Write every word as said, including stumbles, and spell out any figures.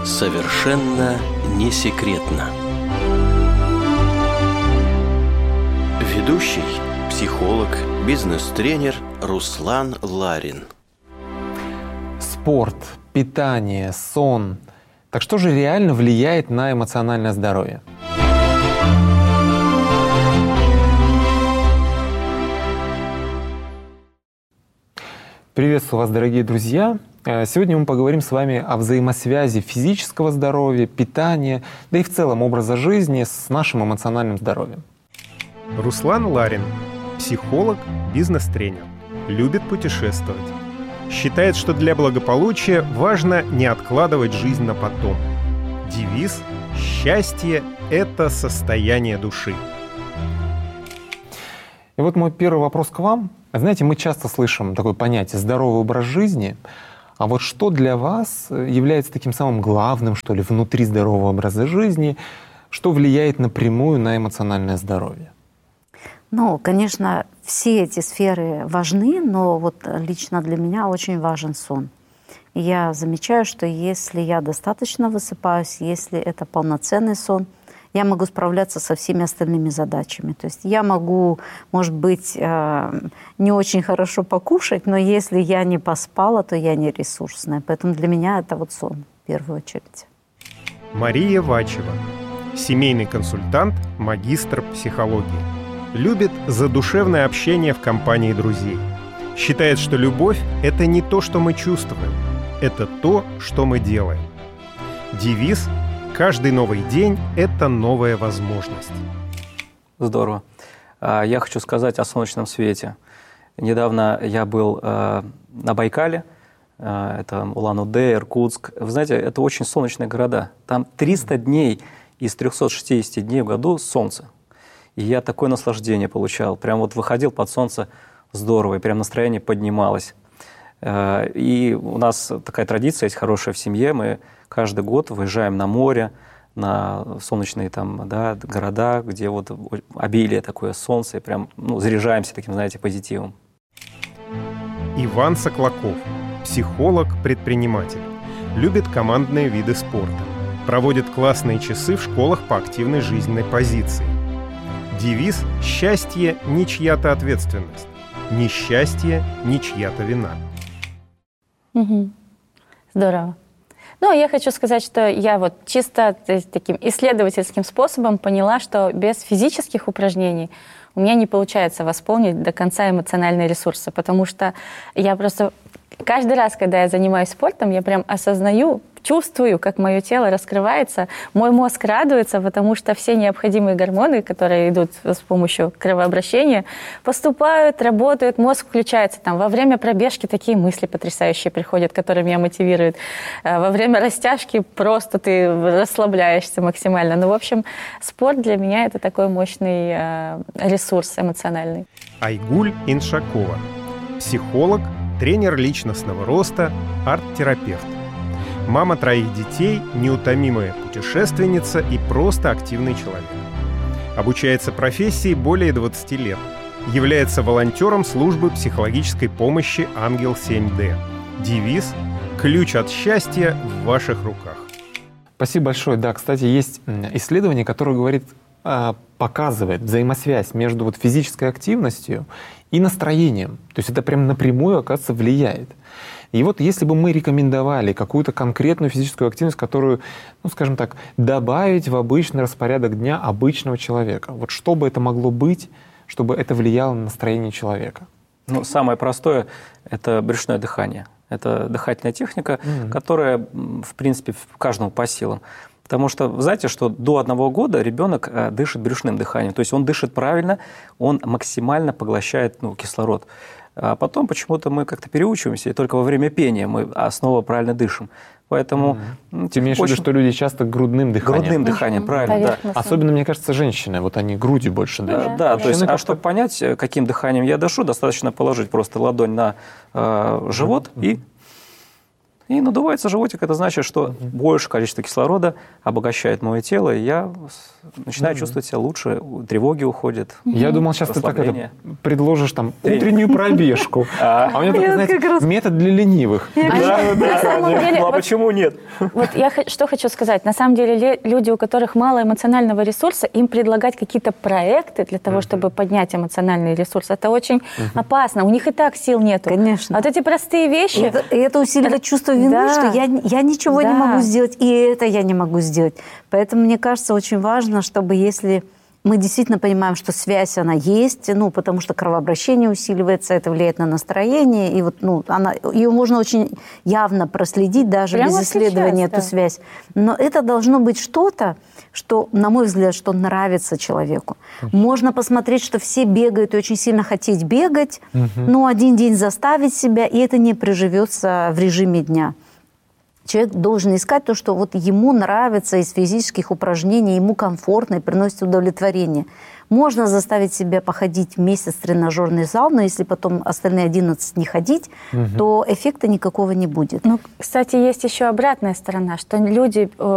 Совершенно не секретно. Ведущий, психолог, бизнес-тренер Руслан Ларин. Спорт, питание, сон. Так что же реально влияет на эмоциональное здоровье? Приветствую вас, дорогие друзья! Сегодня мы поговорим с вами о взаимосвязи физического здоровья, питания, да и в целом образа жизни с нашим эмоциональным здоровьем. Руслан Ларин, психолог, бизнес-тренер, любит путешествовать. Считает, что для благополучия важно не откладывать жизнь на потом. Девиз «Счастье – это состояние души». И вот мой первый вопрос к вам. Знаете, мы часто слышим такое понятие «здоровый образ жизни», а вот что для вас является таким самым главным, что ли, внутри здорового образа жизни, что влияет напрямую на эмоциональное здоровье? Ну, конечно, все эти сферы важны, но вот лично для меня очень важен сон. И я замечаю, что если я достаточно высыпаюсь, если это полноценный сон, я могу справляться со всеми остальными задачами. То есть я могу, может быть, не очень хорошо покушать, но если я не поспала, то я не ресурсная. Поэтому для меня это вот сон в первую очередь. Мария Вачева, семейный консультант, магистр психологии. Любит задушевное общение в компании друзей. Считает, что любовь — это не то, что мы чувствуем, это то, что мы делаем. Девиз «Каждый новый день — это новая возможность». Здорово. Я хочу сказать о солнечном свете. Недавно я был на Байкале, это Улан-Удэ, Иркутск. Вы знаете, это очень солнечные города. Там триста дней из трёхсот шестидесяти дней в году солнце. И я такое наслаждение получал. Прям вот выходил под солнце здорово, и прям настроение поднималось. И у нас такая традиция есть хорошая в семье. Мы каждый год выезжаем на море, на солнечные там, да, города, где вот обилие такое солнца, и прям ну, заряжаемся таким, знаете, позитивом. Иван Соклаков, психолог, предприниматель. Любит командные виды спорта. Проводит классные часы в школах по активной жизненной позиции. Девиз «Счастье – не чья-то ответственность, несчастье – не чья-то вина». Угу. Здорово. Ну, я хочу сказать, что я вот чисто таким исследовательским способом поняла, что без физических упражнений у меня не получается восполнить до конца эмоциональные ресурсы, потому что я просто каждый раз, когда я занимаюсь спортом, я прям осознаю, чувствую, как мое тело раскрывается, мой мозг радуется, потому что все необходимые гормоны, которые идут с помощью кровообращения, поступают, работают, мозг включается. Там, во время пробежки такие мысли потрясающие приходят, которые меня мотивируют. Во время растяжки просто ты расслабляешься максимально. Ну, в общем, спорт для меня — это такой мощный э, ресурс эмоциональный. Айгуль Иншакова, психолог, тренер личностного роста, арт-терапевт. Мама троих детей, неутомимая путешественница и просто активный человек. Обучается профессии более двадцати лет. Является волонтером службы психологической помощи «Ангел семь дэ». Девиз «Ключ от счастья в ваших руках». Спасибо большое. Да, кстати, есть исследование, которое говорит, показывает взаимосвязь между вот физической активностью и настроением. То есть это прям напрямую, оказывается, влияет. И вот если бы мы рекомендовали какую-то конкретную физическую активность, которую, ну, скажем так, добавить в обычный распорядок дня обычного человека, вот что бы это могло быть, чтобы это влияло на настроение человека? Ну, самое простое — это брюшное дыхание. Это дыхательная техника, mm-hmm. которая, в принципе, каждому по силам. Потому что, вы знаете, что до одного года ребенок дышит брюшным дыханием. То есть он дышит правильно, он максимально поглощает ну, кислород. А потом почему-то мы как-то переучиваемся, и только во время пения мы снова правильно дышим. Поэтому... Mm-hmm. Ну, Ты имеешь в виду, что люди часто грудным дыханием? Грудным дыханием, mm-hmm. правильно, да. Особенно, мне кажется, женщины, вот они грудью больше дышат. Да, да, то есть, а чтобы понять, каким дыханием я дышу, достаточно положить просто ладонь на э, живот mm-hmm. и... И надувается животик, это значит, что большее количество кислорода обогащает мое тело, и я начинаю mm-hmm. чувствовать себя лучше, тревоги уходят. Я думал, сейчас ты так это предложишь там утреннюю пробежку. А у меня такой, знаете, метод для ленивых. А почему нет? Вот я что хочу сказать. На самом деле люди, у которых мало эмоционального ресурса, им предлагать какие-то проекты для того, чтобы поднять эмоциональный ресурс, это очень опасно. У них и так сил нету. Конечно. А вот эти простые вещи... Это, это усиливает чувство вины, да. что я, я ничего да. не могу сделать, и это я не могу сделать. Поэтому, мне кажется, очень важно, чтобы если мы действительно понимаем, что связь, она есть, ну, потому что кровообращение усиливается, это влияет на настроение, и вот, ну, она, ее можно очень явно проследить, даже Прямо без исследования сейчас, эту да. связь. Но это должно быть что-то, что, на мой взгляд, что нравится человеку. Можно посмотреть, что все бегают и очень сильно хотеть бегать, угу. но один день заставить себя, и это не приживется в режиме дня. Человек должен искать то, что вот ему нравится из физических упражнений, ему комфортно и приносит удовлетворение. Можно заставить себя походить месяц в тренажерный зал, но если потом остальные одиннадцать не ходить, угу. то эффекта никакого не будет. Ну, кстати, есть еще обратная сторона, что люди